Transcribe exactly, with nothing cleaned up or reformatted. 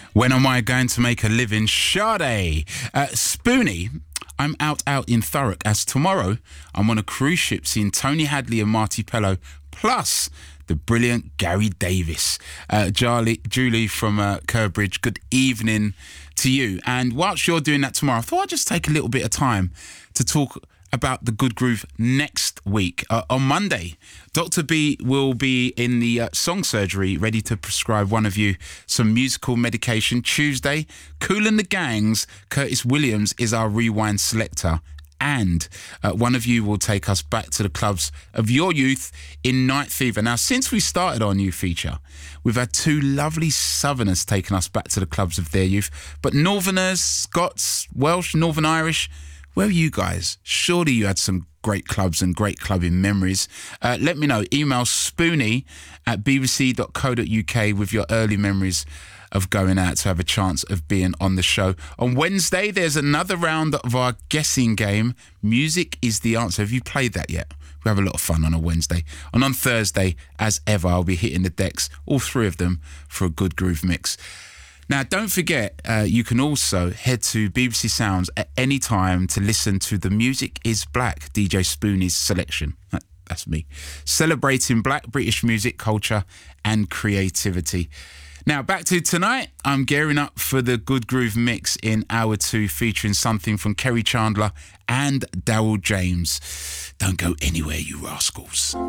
When am I going to make a living? Sade. Uh, Spoonie. I'm out out in Thurrock as tomorrow I'm on a cruise ship seeing Tony Hadley and Marty Pello, plus the brilliant Gary Davis. Uh, Charlie, Julie from uh, Curbridge, good evening to you. And whilst you're doing that tomorrow, I thought I'd just take a little bit of time to talk about the Good Groove next week. Uh, on Monday, Doctor B will be in the uh, song surgery ready to prescribe one of you some musical medication. Tuesday, Kool and the Gang's Curtis Williams is our rewind selector. And uh, one of you will take us back to the clubs of your youth in Night Fever. Now, since we started our new feature, we've had two lovely Southerners taking us back to the clubs of their youth. But Northerners, Scots, Welsh, Northern Irish, where are you guys? Surely you had some great clubs and great clubbing memories. Uh, let me know. Email spoonie at b b c dot co dot u k with your early memories of going out to have a chance of being on the show. On Wednesday, there's another round of our guessing game. Music is the answer. Have you played that yet? We have a lot of fun on a Wednesday. And on Thursday, as ever, I'll be hitting the decks, all three of them, for a good groove mix. Now, don't forget, uh, you can also head to B B C Sounds at any time to listen to The Music is Black, D J Spoonie's selection. That, that's me. Celebrating black British music, culture and creativity. Now, back to tonight. I'm gearing up for the Good Groove mix in hour two, featuring something from Kerry Chandler and Daryl James. Don't go anywhere, you rascals.